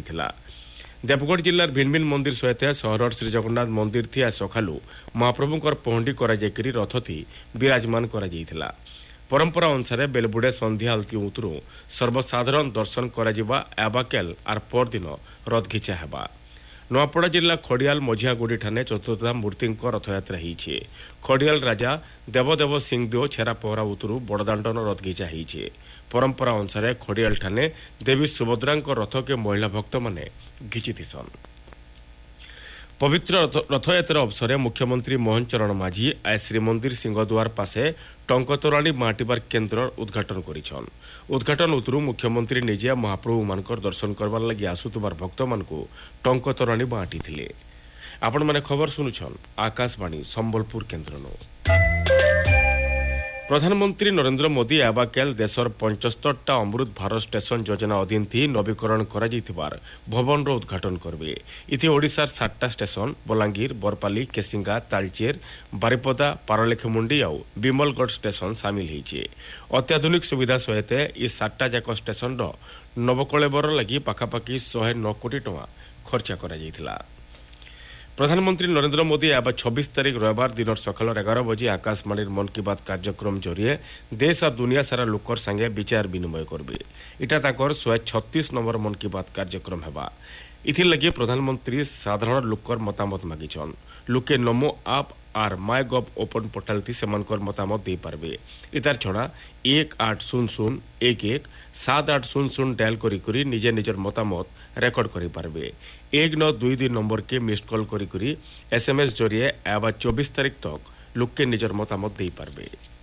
କରାଯାଇଥିଲା। देवगढ़ जिलार भिन्न भिन्न मंदिर सहित सहर श्री जगन्नाथ मंदिर थी आज सकालू महाप्रभुंकर पहंडी कराଯାଇकरी रथ थी विराजमान कराଯାଇथिला। परंपरा अनुसार बेलबुड़े संध्या आलती उतरू सर्वसाधारण दर्शन कराजिबा एबाकेल आर परदिन रथ घिचा हेबा। नूआपड़ा जिला खड़ियाल मझियागुड़ी ठाने चतुर्था मूर्ति रथयात्रा होइछे। खड़ियाल राजा देवदेव सिंहदेव छेरा पहरा उतरू बड़दाण्डन रथ घिचा होइछे। परंपरा अनुसार खड़ियाल ठाने देवी सुभद्रा रथ के महिला भक्त माने घिचिथिसन। पवित्र रथयात्रा अवसर मुख्यमंत्री मोहन चरण माझी आज श्रीमंदिर सिंहद्वार पासे टंकतोराणी माटिबार केन्द्र उद्घाटन करिछन। उद्घाटन उतरू मुख्यमंत्री निजे महाप्रभु मानकर दर्शन करबार लगी आसुतबार भक्त मानकु टंकतोराणी बांटी थिले। आपण माने खबर सुनुछन आकाशवाणी संबलपुर केन्द्रनो। प्रधानमंत्री नरेंद्र मोदी एबाकेल देशर 75टा अमृत भारत स्टेशन योजना अधीन थी नवीकरण कराଯାଇଥିବାର भवनर उद्घाटन करबे। इति ओडिशार 7टा स्टेशन बलांगीर बरपाली केसिंगा तालचेर बारिपदा पारलेखमुंडी और विमलगढ़ स्टेशन सामिल होइछे। अत्याधुनिक सुविधा सहित इ 7टा जाक स्टेशन नवकलेबर लगी पाखापाखि 109 कोटी टका खर्च कराଯାଇଥିଲା। प्रधानमंत्री नरेंद्र मोदी एवं 26 तारीख रविवार दिन सकाल 11 बजे आकाशवाणी मन की बात कार्यक्रम जरिए देश और दुनिया सारा लोकर संगे विचार विनिमय करबे। इटा ताकर 136 नंबर मन की बात कार्यक्रम हेबा। इथि लगी प्रधानमंत्री साधारण लोकर मतामत मागिछन। लोके नमो आप are my gov open portal थी सेमानकर मतामत दे पारबे। इतार छड़ा 180011 7800 डायल करी निजे निजर मतामत रेकर्ड करी पारबे। 1922 नंबर के मिस्ड कॉल करी SMS जरिए एवं 24 तारीख तक लोक के निजर मतामत दे पारबे।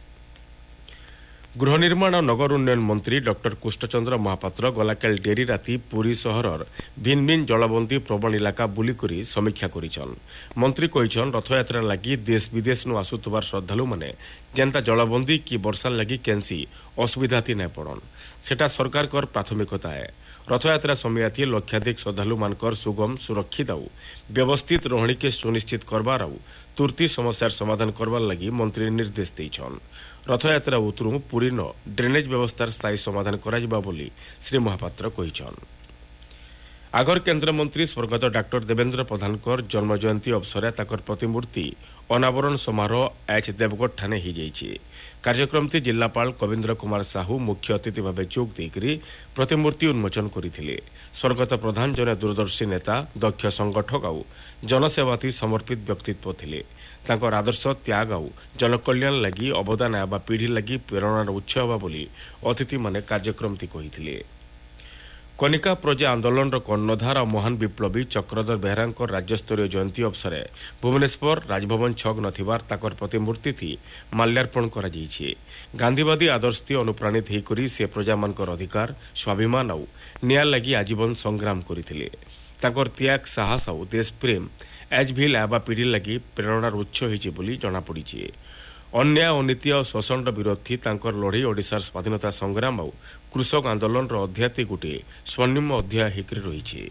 गृह निर्माण और नगर उन्नयन मंत्री डॉक्टर कृष्णचंद्र महापात्र गलाकाल डेरी राति पुरी सहरर भिन्न भिन्न जलबंदी प्रवण इलाका बुलिकरी समीक्षा करिछन। मंत्री कहिछन रथयात्रा लगी देश विदेश नु आसुतबार श्रद्धालु माने जेंता जलबंदी की वर्षा लगी केंसी असुविधा थी नै पड़न सेटा सरकार कर प्राथमिकता है। रथयात्रा समय थी लक्षाधिक श्रद्धालु मानकर सुगम सुरक्षित और व्यवस्थित रहणी के सुनिश्चित करबार और तुर्ती समस्यार समाधान करबार लगी मंत्री निर्देश देइछन। रथयात्रा उतरू पुरी न ड्रेनेज व्यवस्थार स्थायी समाधान कराजिबा बोली श्री महापात्र कहिछन। आगर केन्द्र मंत्री स्वर्गत डॉक्टर देवेंद्र प्रधानकर जन्म जयंती अवसर ताकर प्रतिमूर्ति अनावरण समारोह एच देवगढ़ ठाने ही जाइए। कार्यक्रम ती जिलापाल कविंद्र कुमार साहू मुख्य अतिथि भाव जोग देकरी प्रतिमूर्ति उन्मोचन करथिले। स्वर्गत प्रधान जने दूरदर्शी नेता दक्ष संगठक और जनसेवाती समर्पित व्यक्तित्व थिले। तांकर आदर्श त्याग और जनकल्याण लगी अवदान आवा पीढ़ी लगी प्रेरणार उत्स हवा बोली अतिथि माने कार्यक्रम ती कहिथिले। कनिका प्रजा आंदोलन कर्णधार और महान विप्लवी चक्रधर बेहरा राज्यस्तरीय जयंती अवसर भुवनेश्वर राजभवन छक नथिबार ताकर प्रतिमूर्ति थी माल्यार्पण करा जाइछे। गांधीवादी आदर्श थी अनुप्राणित होकर से प्रजा मानकर अधिकार स्वाभिमान और न्याय लगी आजीवन संग्राम करथिले। ताकर त्याग साहस और देश प्रेम एज भी आवा पीढ़ी लगी प्रेरणार उत्स होइछे बोली जणा पड़िछे। अन्याय अनीति और शोषण विरोध थी तांकर लड़ई ओडिशार स्वाधीनता संग्राम और कृषक आंदोलन अध्याय गोटे स्वर्णिम अध्याय होकर रही।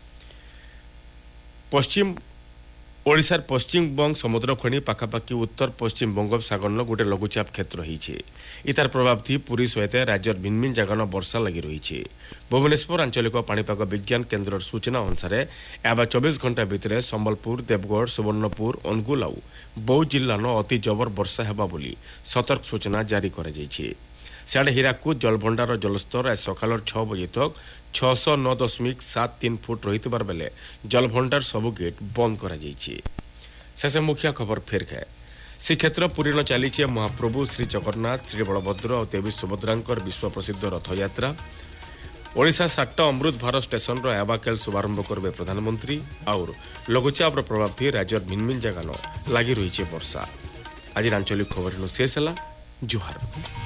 पश्चिम ओडिशार पश्चिम बंग समुद्र खणी पाखापाखि उत्तर पश्चिम बंगोपसागर गोटे लघुचाप क्षेत्र होइछे। इतार प्रभाव थी पुरी सहित राज्यर भिन्न भिन्न जगह वर्षा लगी रही। भुवनेश्वर आंचलिक पाणीपाग विज्ञान केन्द्र सूचना अनुसार एवं 24 घंटा भितर संबलपुर देवगढ़ सुवर्णपुर अनुगुल और बौद्ध जिलान अति जबर वर्षा हेबा बोली सतर्क सूचना जारी करा जाइछे। सियाड़े हीराकुद जलभंडार जलस्तर आज सकाल 6 बजे तक 609.73 फुट रही बेले जलभंडार सबु गेट बंद करा जाइछे। शेषे मुख्य खबर फेर है। श्रीक्षेत्र पुरी न चली महाप्रभु श्री जगन्नाथ श्री बलभद्र और देवी सुभद्रा विश्व प्रसिद्ध रथयात्रा। ओडिशा 7टा अमृत भारत स्टेशन एबाकेल शुभारंभ करबे प्रधानमंत्री और लघुचाप प्रभाव थी राज्यर भिन्न भिन्न जगह लगी रही वर्षा। आज आंचलिक खबर शेष है। जुहार।